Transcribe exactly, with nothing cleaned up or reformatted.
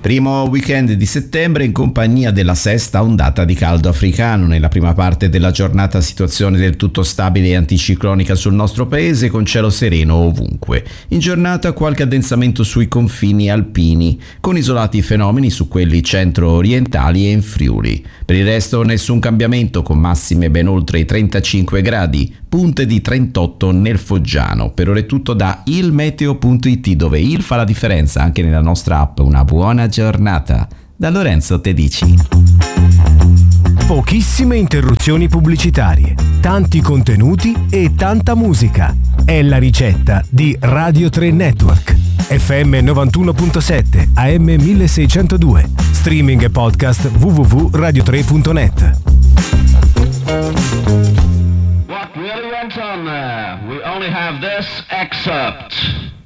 Primo weekend di settembre in compagnia della sesta ondata di caldo africano. Nella prima parte della giornata situazione del tutto stabile e anticiclonica sul nostro paese con cielo sereno ovunque. In giornata qualche addensamento sui confini alpini con isolati fenomeni su quelli centro-orientali e in Friuli. Per il resto nessun cambiamento con massime ben oltre i trentacinque gradi, punte di trentotto nel Foggiano. Per ora è tutto da ilmeteo punto it dove il fa la differenza anche nella nostra app. Una buona giornata da Lorenzo Tedici. Pochissime interruzioni pubblicitarie, tanti contenuti e tanta musica. È la ricetta di Radio tre Network. F M novantuno virgola sette, A M milleseicentodue. Streaming e podcast w w w punto radio tre punto net. What really went on there? We only have this excerpt.